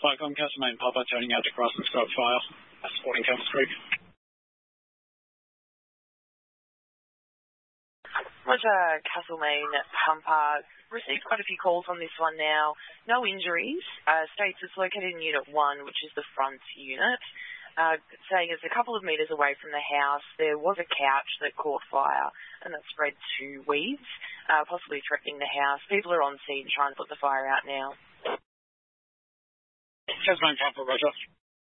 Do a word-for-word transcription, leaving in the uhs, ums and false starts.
Cyclone Castlemaine Papa turning out to cross and stop fire. Supporting Campbell Creek. Roger, Castlemaine Pumper. Received quite a few calls on this one now. No injuries. Uh, states it's located in Unit one, which is the front unit. Uh, saying it's a couple of metres away from the house. There was a couch that caught fire and that spread to weeds, uh, possibly threatening the house. People are on scene trying to put the fire out now. Castlemaine Pumper, Roger.